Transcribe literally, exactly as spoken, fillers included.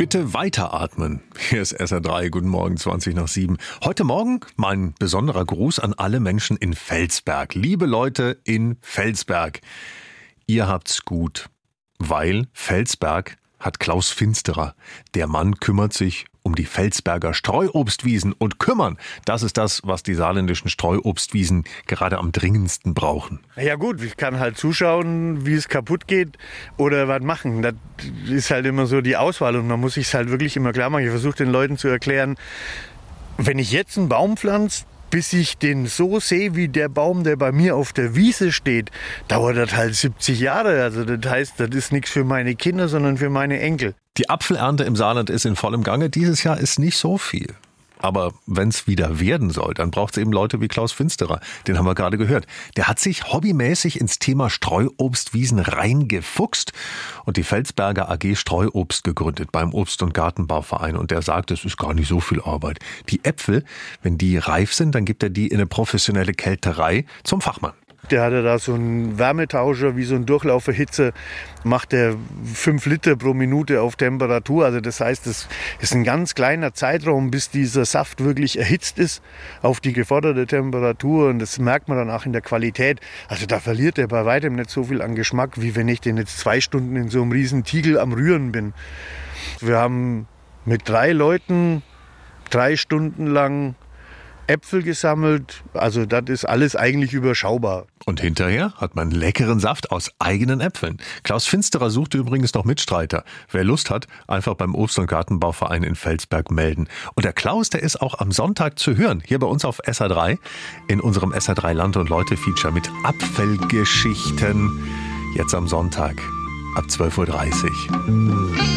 Bitte weiteratmen. Hier ist S R drei, guten Morgen, zwanzig nach sieben. Heute Morgen mein besonderer Gruß an alle Menschen in Felsberg. Liebe Leute in Felsberg, ihr habt's gut, weil Felsberg hat Klaus Finsterer. Der Mann kümmert sich um die Felsberger Streuobstwiesen. Und kümmern, das ist das, was die saarländischen Streuobstwiesen gerade am dringendsten brauchen. Ja gut, ich kann halt zuschauen, wie es kaputt geht oder was machen. Das ist halt immer so die Auswahl und man muss sich halt wirklich immer klar machen. Ich versuche den Leuten zu erklären, wenn ich jetzt einen Baum pflanze, bis ich den so sehe wie der Baum, der bei mir auf der Wiese steht, dauert das halt siebzig Jahre. Also das heißt, das ist nichts für meine Kinder, sondern für meine Enkel. Die Apfelernte im Saarland ist in vollem Gange. Dieses Jahr ist nicht so viel. Aber wenn es wieder werden soll, dann braucht es eben Leute wie Klaus Finsterer. Den haben wir gerade gehört. Der hat sich hobbymäßig ins Thema Streuobstwiesen reingefuchst und die Felsberger A G Streuobst gegründet beim Obst- und Gartenbauverein. Und der sagt, es ist gar nicht so viel Arbeit. Die Äpfel, wenn die reif sind, dann gibt er die in eine professionelle Kälterei zum Fachmann. Der hatte da so einen Wärmetauscher, wie so ein Durchlauferhitze, macht der fünf Liter pro Minute auf Temperatur. Also das heißt, das ist ein ganz kleiner Zeitraum, bis dieser Saft wirklich erhitzt ist auf die geforderte Temperatur. Und das merkt man dann auch in der Qualität. Also da verliert er bei weitem nicht so viel an Geschmack, wie wenn ich den jetzt zwei Stunden in so einem riesen Tiegel am Rühren bin. Wir haben mit drei Leuten drei Stunden lang Äpfel gesammelt, also das ist alles eigentlich überschaubar. Und hinterher hat man leckeren Saft aus eigenen Äpfeln. Klaus Finsterer suchte übrigens noch Mitstreiter. Wer Lust hat, einfach beim Obst- und Gartenbauverein in Felsberg melden. Und der Klaus, der ist auch am Sonntag zu hören, hier bei uns auf S R drei, in unserem S R drei Land- und Leute-Feature mit Apfelgeschichten. Jetzt am Sonntag ab zwölf Uhr dreißig.